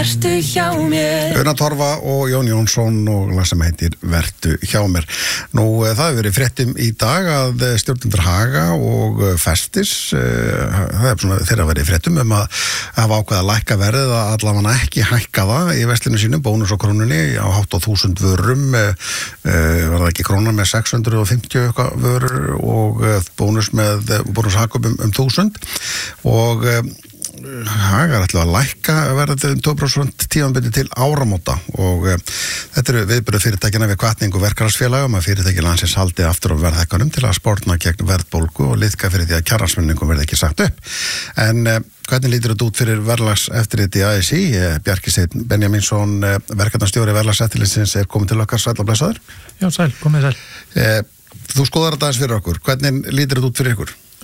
Vertu hjá mér. Una Torfa og Jón Jónsson og lag sem heitir Vertu hjá mér. Nú, það hefur verið fréttum í dag að stjórnendur Haga og Festis, það svona þeirra verið fréttum að hafa ákveðið að lækka verðið að allavega ekki hækka það í verslinu sínum, bónus á krónunni á hátt á 1000 vörum, var það ekki krónan með 650 vörur og bónus Hagkaup 1000 og Hagar ætla að lækka verðið 2% tímabili til áramóta og þetta eru viðburður fyrirtækina við hvatningu verkefælagsfélaga að fyrirtæki landsins haldi aftur á verðhækkunum til að sporna gegn verðbólgu og liðka fyrir því að kjarasamningum verði ekki sagt upp. En hvernig lítur þetta út fyrir verðlagseftirlit í ASÍ? Bjarki Steinn Benjamínsson, verkefnastjóri verðlagseftirlitsins komin til okkar, sæll og blessaður. Já, sæll, komið sæll. Þú skoðar þetta aðeins fyrir okkur. Hvernig lítur þetta út fyrir ykkur?